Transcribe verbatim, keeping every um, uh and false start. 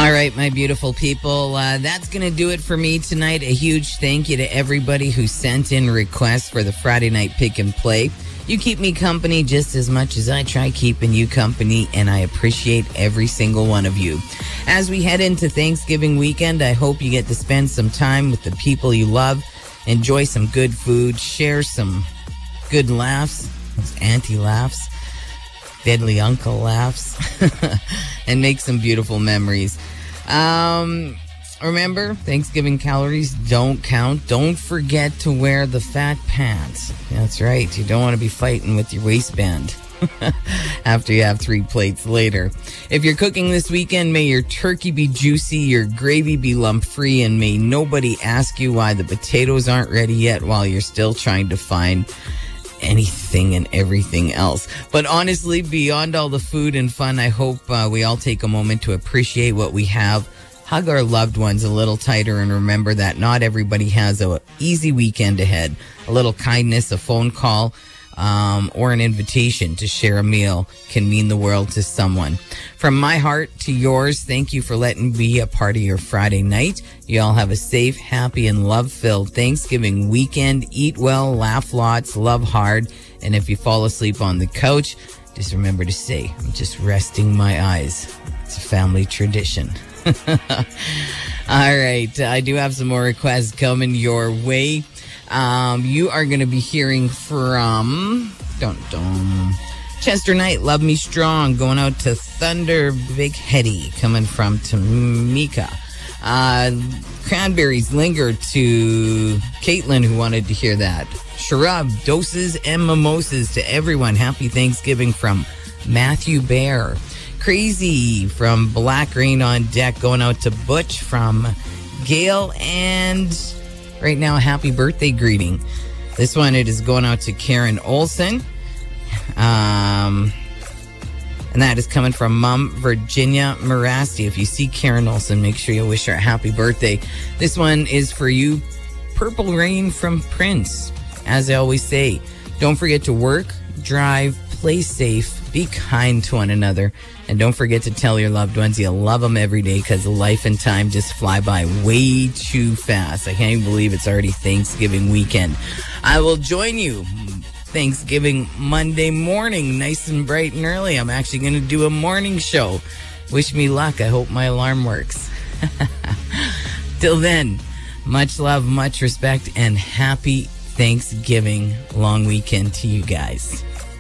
All right, my beautiful people, uh, that's going to do it for me tonight. A huge thank you to everybody who sent in requests for the Friday night pick and play. You keep me company just as much as I try keeping you company, and I appreciate every single one of you. As we head into Thanksgiving weekend, I hope you get to spend some time with the people you love, enjoy some good food, share some good laughs, those auntie laughs, deadly uncle laughs, and make some beautiful memories. Um, remember, Thanksgiving calories don't count. Don't forget to wear the fat pants. That's right. You don't want to be fighting with your waistband after you have three plates later. If you're cooking this weekend, may your turkey be juicy, your gravy be lump-free, and may nobody ask you why the potatoes aren't ready yet while you're still trying to find anything and everything else. But honestly, beyond all the food and fun, I hope uh, we all take a moment to appreciate what we have, hug our loved ones a little tighter, and remember that not everybody has an easy weekend ahead. A little kindness, a phone call, um, or an invitation to share a meal can mean the world to someone. From my heart to yours, thank you for letting me be a part of your Friday night. You all have a safe, happy, and love-filled Thanksgiving weekend. Eat well, laugh lots, love hard, and if you fall asleep on the couch, just remember to say, I'm just resting my eyes. It's a family tradition. All right, I do have some more requests coming your way. Um, you are going to be hearing from dun, dun, Chester Knight, Love Me Strong, going out to Thunder Big Hetty, coming from Tamika. Uh, Cranberries Linger to Caitlin, who wanted to hear that. Sharab, Doses and Mimosas to everyone. Happy Thanksgiving from Matthew Bear. Crazy from Black Rain on Deck, going out to Butch from Gail, and right now, happy birthday greeting. This one, it is going out to Karen Olson. Um, and that is coming from Mom Virginia Marasti. If you see Karen Olson, make sure you wish her a happy birthday. This one is for you, Purple Rain from Prince. As I always say, don't forget to work, drive, play safe, be kind to one another, and don't forget to tell your loved ones you love them every day, because life and time just fly by way too fast. I can't even believe it's already Thanksgiving weekend. I will join you Thanksgiving Monday morning, nice and bright and early. I'm actually going to do a morning show. Wish me luck. I hope my alarm works. Till then, much love, much respect, and happy Thanksgiving long weekend to you guys.